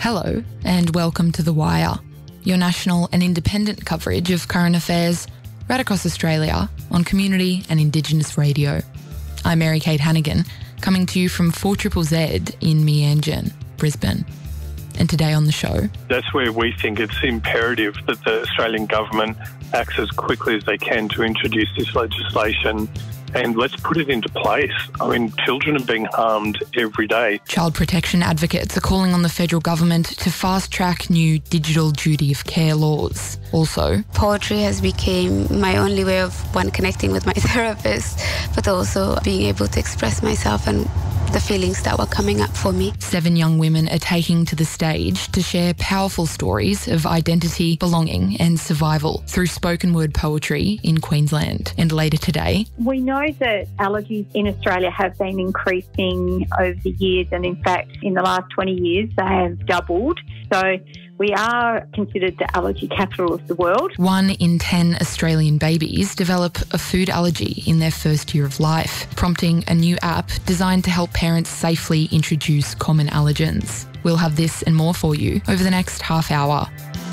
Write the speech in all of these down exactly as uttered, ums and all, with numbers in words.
Hello and welcome to The Wire, your national and independent coverage of current affairs right across Australia on community and Indigenous radio. I'm Mary Kate Hannigan, coming to you from four Z Z Z in Meanjin, Brisbane. And today on the show... That's where we think it's imperative that the Australian government acts as quickly as they can to introduce this legislation, and let's put it into place. I mean, children are being harmed every day. Child protection advocates are calling on the federal government to fast-track new digital duty of care laws. Also, poetry has become my only way of, one, connecting with my therapist, but also being able to express myself and the feelings that were coming up for me. Seven young women are taking to the stage to share powerful stories of identity, belonging and survival through spoken word poetry in Queensland. And later today... We know that allergies in Australia have been increasing over the years, and in fact in the last twenty years they have doubled. So we are considered the allergy capital of the world. One in ten Australian babies develop a food allergy in their first year of life, prompting a new app designed to help parents safely introduce common allergens. We'll have this and more for you over the next half hour.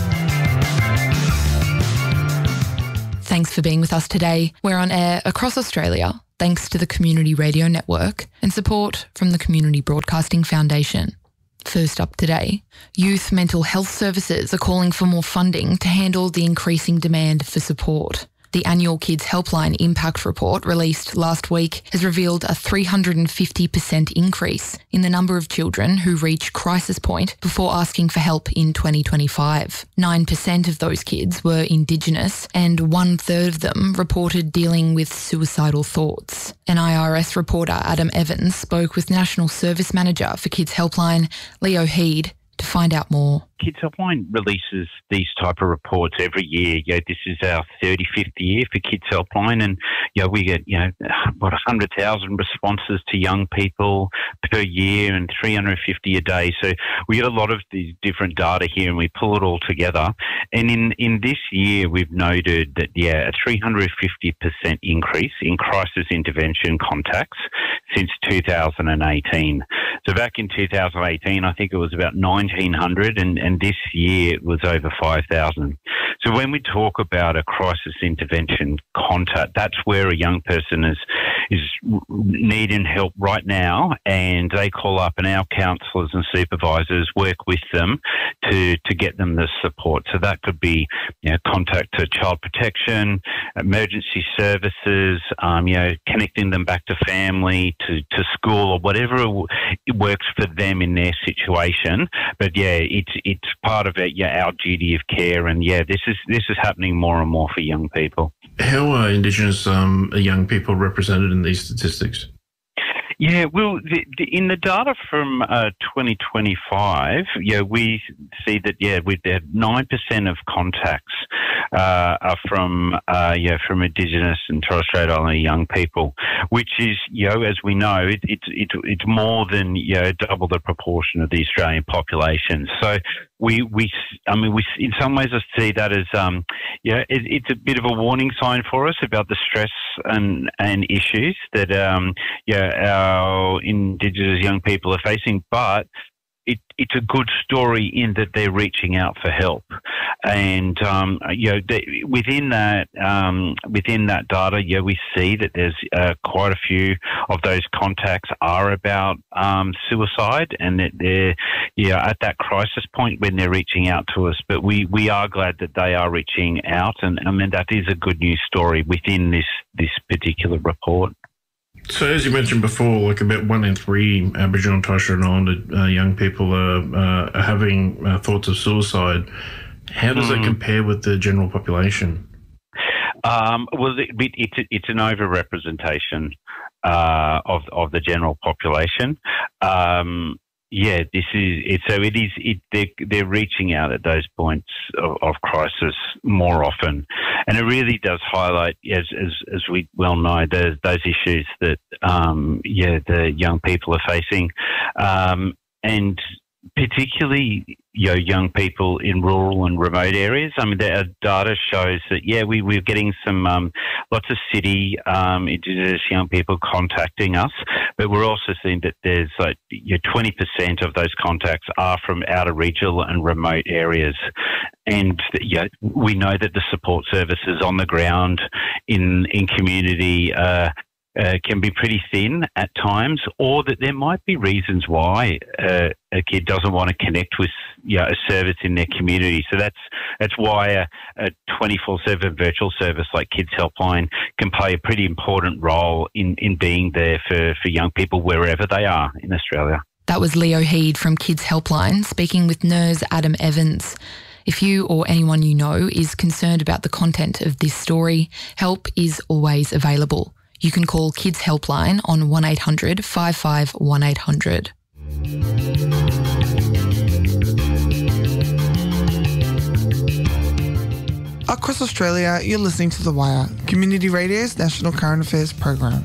Thanks for being with us today. We're on air across Australia, thanks to the Community Radio Network and support from the Community Broadcasting Foundation. First up today, youth mental health services are calling for more funding to handle the increasing demand for support. The annual Kids Helpline Impact Report released last week has revealed a three hundred fifty percent increase in the number of children who reach crisis point before asking for help in twenty twenty-five. nine percent of those kids were Indigenous and one-third of them reported dealing with suicidal thoughts. An I R S reporter, Adam Evans, spoke with National Service Manager for Kids Helpline, Leo Heed, to find out more. Kids Helpline releases these type of reports every year. Yeah, this is our thirty-fifth year for Kids Helpline, and yeah, we get you know about one hundred thousand responses to young people per year, and three hundred fifty a day. So we get a lot of these different data here, and we pull it all together. And in in this year, we've noted that yeah, a three hundred fifty percent increase in crisis intervention contacts since two thousand eighteen. So back in two thousand eighteen, I think it was about nineteen hundred, and, and this year it was over five thousand. So when we talk about a crisis intervention contact, that's where a young person is is needing help right now, and they call up, and our counsellors and supervisors work with them to, to get them the support. So that could be you know, contact to child protection, emergency services, um, you know, connecting them back to family, to, to school, or whatever it works for them in their situation. But yeah, it's it's part of it, yeah, our duty of care, and yeah, this is this is happening more and more for young people. How are Indigenous um, young people represented in these statistics? Yeah, well, the, the, in the data from uh, twenty twenty-five, yeah, we see that yeah, with that nine percent of contacts uh, are from uh, yeah from Indigenous and Torres Strait Islander young people, which is you know as we know it, it, it it's more than you know double the proportion of the Australian population. So we we I mean we in some ways I see that as um yeah it, it's a bit of a warning sign for us about the stress and and issues that um yeah our Our Indigenous young people are facing, but it, it's a good story in that they're reaching out for help, and um, you know they, within that um, within that data, yeah, we see that there's uh, quite a few of those contacts are about um, suicide, and that they're yeah at that crisis point when they're reaching out to us. But we, we are glad that they are reaching out, and I mean that is a good news story within this this particular report. So as you mentioned before, like about one in three Aboriginal and Torres Strait Islander uh, young people are, uh, are having uh, thoughts of suicide. How does mm. that compare with the general population? Um, well, it, it's it's an overrepresentation uh, of of the general population. Um, Yeah, this is it. So it is. It they're, they're reaching out at those points of, of crisis more often, and it really does highlight, as as, as we well know, those those issues that um, yeah the young people are facing, um, and particularly you know, young people in rural and remote areas. I mean, the data shows that, yeah, we, we're getting some, um, lots of city um, Indigenous young people contacting us, but we're also seeing that there's like you know, twenty percent of those contacts are from outer regional and remote areas. And yeah, we know that the support services on the ground in, in community uh, Uh, can be pretty thin at times, or that there might be reasons why uh, a kid doesn't want to connect with you know, a service in their community. So that's that's why a, a twenty-four seven virtual service like Kids Helpline can play a pretty important role in, in being there for, for young people wherever they are in Australia. That was Leo Heed from Kids Helpline speaking with nurse Adam Evans. If you or anyone you know is concerned about the content of this story, help is always available. You can call Kids Helpline on one eight hundred five five one eight hundred. Across Australia, you're listening to The Wire, Community Radio's national current affairs program.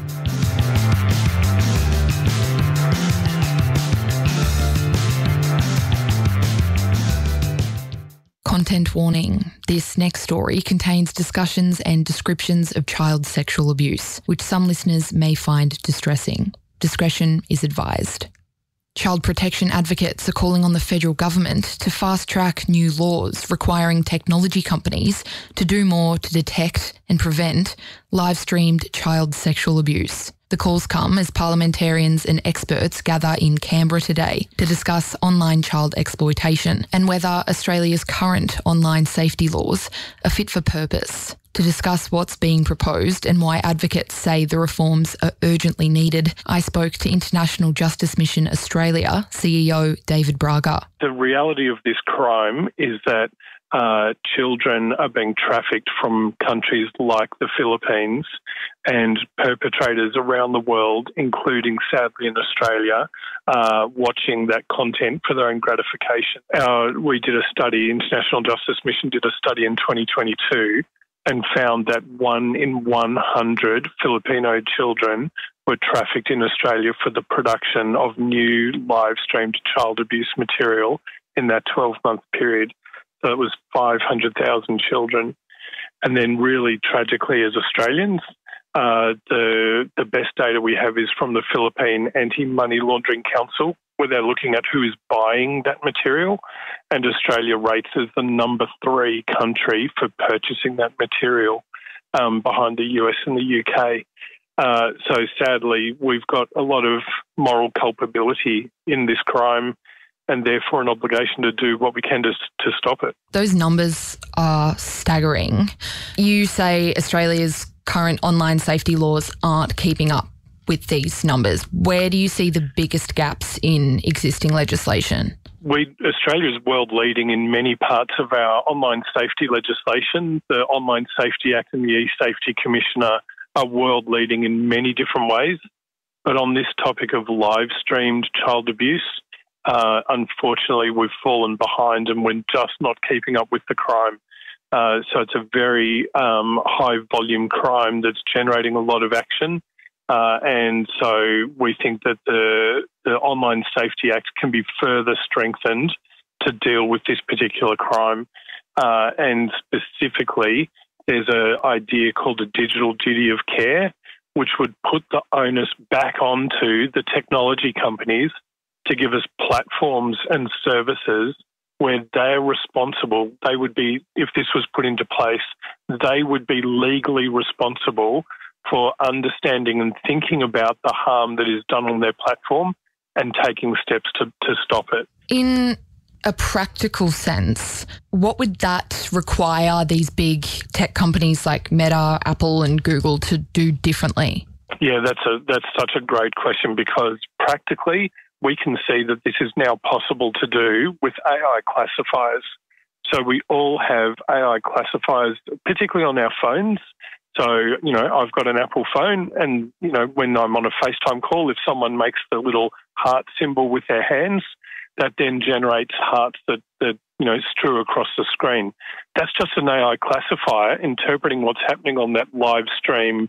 Content warning. This next story contains discussions and descriptions of child sexual abuse, which some listeners may find distressing. Discretion is advised. Child protection advocates are calling on the federal government to fast-track new laws requiring technology companies to do more to detect and prevent live-streamed child sexual abuse. The calls come as parliamentarians and experts gather in Canberra today to discuss online child exploitation and whether Australia's current online safety laws are fit for purpose. To discuss what's being proposed and why advocates say the reforms are urgently needed, I spoke to International Justice Mission Australia C E O David Braga. The reality of this crime is that Uh, children are being trafficked from countries like the Philippines, and perpetrators around the world, including sadly in Australia, uh, watching that content for their own gratification. Uh, we did a study, International Justice Mission did a study in twenty twenty-two and found that one in one hundred Filipino children were trafficked in Australia for the production of new live-streamed child abuse material in that twelve-month period. So it was five hundred thousand children. And then really tragically as Australians, uh, the the best data we have is from the Philippine Anti-Money Laundering Council, where they're looking at who is buying that material. And Australia rates as the number three country for purchasing that material, um, behind the U S and the U K. Uh, so sadly, we've got a lot of moral culpability in this crime, and therefore an obligation to do what we can to, to stop it. Those numbers are staggering. You say Australia's current online safety laws aren't keeping up with these numbers. Where do you see the biggest gaps in existing legislation? We, Australia is world leading in many parts of our online safety legislation. The Online Safety Act and the E-Safety Commission are, are world leading in many different ways. But on this topic of live-streamed child abuse, Uh, unfortunately, we've fallen behind and we're just not keeping up with the crime. Uh, so it's a very um, high-volume crime that's generating a lot of action. Uh, and so we think that the, the Online Safety Act can be further strengthened to deal with this particular crime. Uh, and specifically, there's an idea called a digital duty of care, which would put the onus back onto the technology companies to give us platforms and services where they're responsible. They would be, if this was put into place, they would be legally responsible for understanding and thinking about the harm that is done on their platform and taking steps to, to stop it. In a practical sense, what would that require these big tech companies like Meta, Apple and Google to do differently? Yeah, that's a that's such a great question, because practically we can see that this is now possible to do with A I classifiers. So we all have A I classifiers, particularly on our phones. So, you know, I've got an Apple phone and, you know, when I'm on a FaceTime call, if someone makes the little heart symbol with their hands, that then generates hearts that, that you know, strew across the screen. That's just an A I classifier interpreting what's happening on that live stream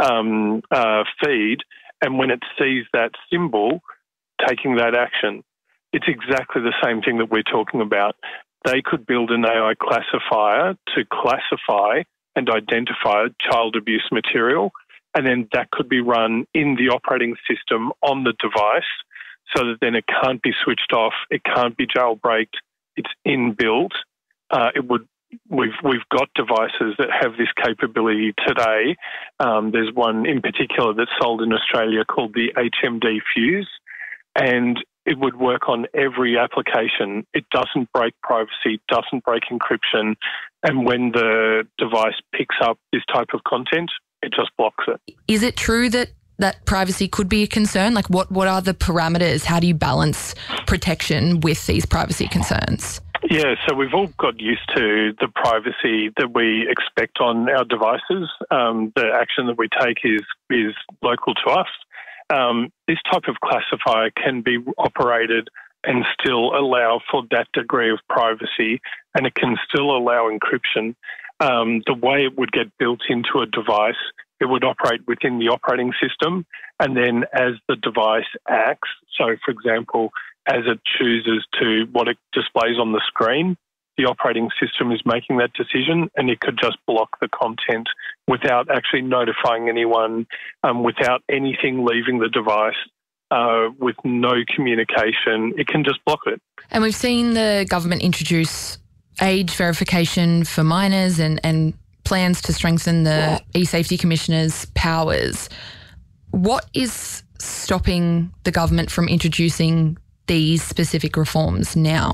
um, uh, feed. And when it sees that symbol, taking that action. It's exactly the same thing that we're talking about. They could build an A I classifier to classify and identify child abuse material, and then that could be run in the operating system on the device so that then it can't be switched off, it can't be jailbreaked, it's inbuilt. Uh, it would We've we've got devices that have this capability today. Um, there's one in particular that's sold in Australia called the H M D Fuse, and it would work on every application. It doesn't break privacy, doesn't break encryption, and when the device picks up this type of content, it just blocks it. Is it true that that privacy could be a concern? Like, what, what are the parameters? How do you balance protection with these privacy concerns? Yeah, so we've all got used to the privacy that we expect on our devices. Um, the action that we take is is local to us. Um, this type of classifier can be operated and still allow for that degree of privacy, and it can still allow encryption. Um, the way it would get built into a device, it would operate within the operating system, and then as the device acts, so for example, as it chooses to what it displays on the screen, the operating system is making that decision, and it could just block the content without actually notifying anyone, um, without anything leaving the device, uh, with no communication. It can just block it. And we've seen the government introduce age verification for minors and, and plans to strengthen the e-Safety Commissioner's powers. What is stopping the government from introducing these specific reforms now?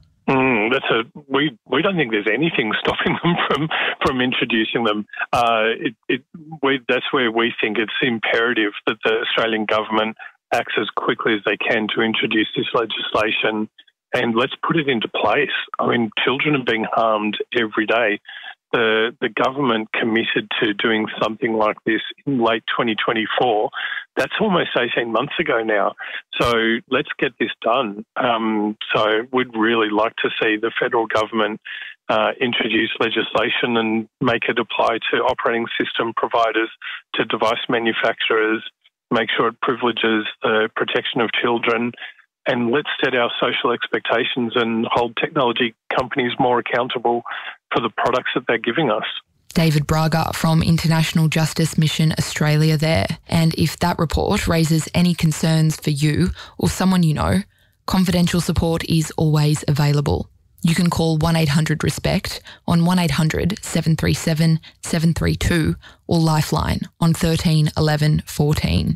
Mm, that's a we. We don't think there's anything stopping them from from introducing them. Uh, it, it, we, that's where we think it's imperative that the Australian government acts as quickly as they can to introduce this legislation, and let's put it into place. I mean, children are being harmed every day. The, the government committed to doing something like this in late twenty twenty-four. That's almost eighteen months ago now. So let's get this done. Um, so we'd really like to see the federal government uh, introduce legislation and make it apply to operating system providers, to device manufacturers, make sure it privileges the protection of children, and let's set our social expectations and hold technology companies more accountable for the products that they're giving us. David Braga from International Justice Mission Australia there. And if that report raises any concerns for you or someone you know, confidential support is always available. You can call one eight hundred RESPECT on one eight hundred seven three seven seven three two or Lifeline on thirteen eleven fourteen.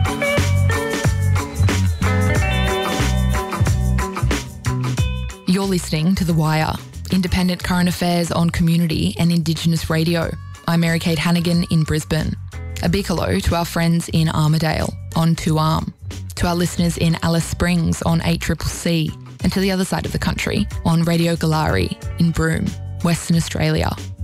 You're listening to The Wire, independent current affairs on community and Indigenous radio. I'm Mary-Kate Hannigan in Brisbane. A big hello to our friends in Armidale on two arm, to our listeners in Alice Springs on eight C C C, and to the other side of the country on Radio Galari in Broome, Western Australia.